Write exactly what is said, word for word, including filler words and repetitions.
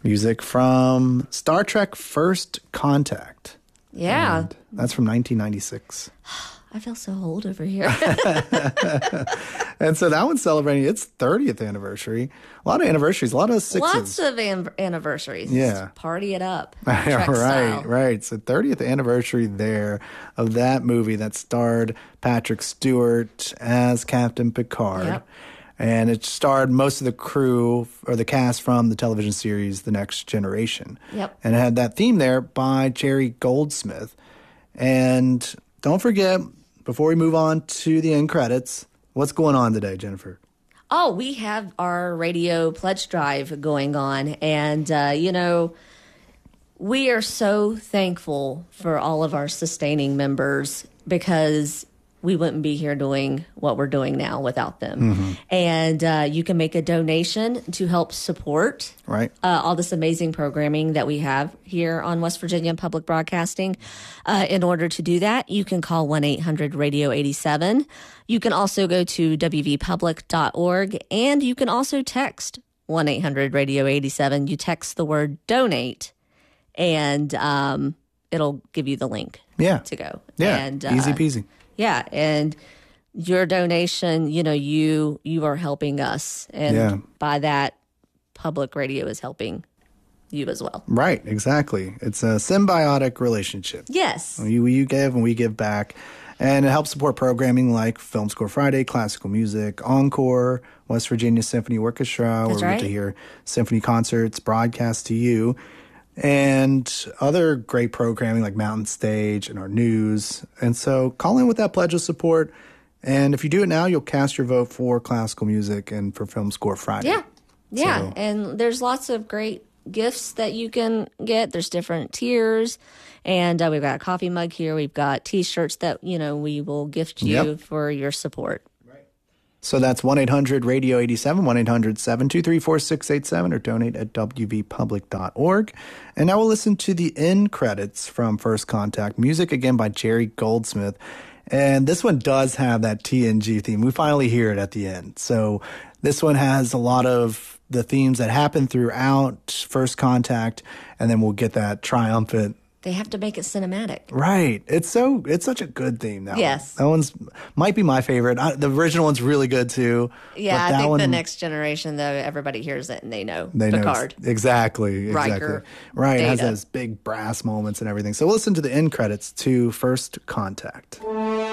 Music from Star Trek First Contact. Yeah. And that's from nineteen ninety-six. I feel so old over here. And so that one's celebrating its thirtieth anniversary. A lot of anniversaries, a lot of sixes. Lots of an- anniversaries. Yeah. Party it up. right, Trek style. right. So thirtieth anniversary there of that movie that starred Patrick Stewart as Captain Picard. Yep. And it starred most of the crew or the cast from the television series The Next Generation. Yep. And it had that theme there by Jerry Goldsmith. And don't forget, before we move on to the end credits, what's going on today, Jennifer? Oh, we have our radio pledge drive going on. And, uh, you know, we are so thankful for all of our sustaining members because we wouldn't be here doing what we're doing now without them. Mm-hmm. And uh, you can make a donation to help support right. uh, all this amazing programming that we have here on West Virginia Public Broadcasting. Uh, in order to do that, you can call one eight hundred radio eighty-seven. You can also go to w v public dot org, and you can also text one eight hundred radio eighty-seven. You text the word donate, and um, it'll give you the link yeah. to go. Yeah, and, uh, easy peasy. Yeah, and your donation, you know, you you are helping us, and yeah. by that, public radio is helping you as well. Right, exactly. It's a symbiotic relationship. Yes. You, you give and we give back, and it helps support programming like Film Score Friday, Classical Music, Encore, West Virginia Symphony Orchestra, That's where we right. get to hear symphony concerts broadcast to you. And other great programming like Mountain Stage and our news. And so call in with that pledge of support. And if you do it now, you'll cast your vote for classical music and for Film Score Friday. Yeah. Yeah. So, and there's lots of great gifts that you can get. There's different tiers. And uh, we've got a coffee mug here. We've got T-shirts that, you know, we will gift you Yep. for your support. So that's one eight hundred radio eighty-seven, one eight hundred seven two three four six eight seven, or donate at w v public dot org. And now we'll listen to the end credits from First Contact, music again by Jerry Goldsmith. And this one does have that T N G theme. We finally hear it at the end. So this one has a lot of the themes that happen throughout First Contact, and then we'll get that triumphant. They have to make it cinematic. Right. It's so it's such a good theme. That Yes. one. That one's might be my favorite. I, the original one's really good too. Yeah, but I that think one, the Next Generation, though, everybody hears it and they know they know Picard. it's- exactly. Exactly. Riker, right. It has Data. those big brass moments and everything. So we'll listen to the end credits to First Contact.